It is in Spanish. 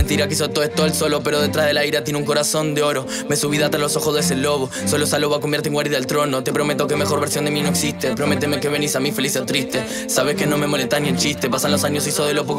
mentira que hizo todo esto él solo, pero detrás de la ira tiene un corazón de oro. Me subí hasta los ojos de ese lobo. Solo esa loba convierte en guardia del trono. Te prometo que mejor versión de mí no existe. Prométeme que venís a mí feliz o triste. Sabes que no me molesta ni en chiste. Pasan los años y soy de lo poco